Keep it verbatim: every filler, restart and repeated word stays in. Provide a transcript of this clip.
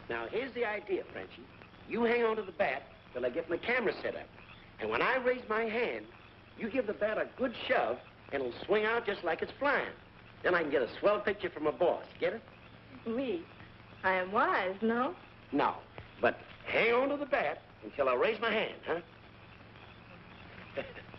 Now, here's the idea, Frenchie. You hang on to the bat till I get my camera set up. And when I raise my hand, you give the bat a good shove, and it'll swing out just like it's flying. Then I can get a swell picture from my boss. Get it? Oui. I am wise, no? No. But hang on to the bat until I raise my hand, huh?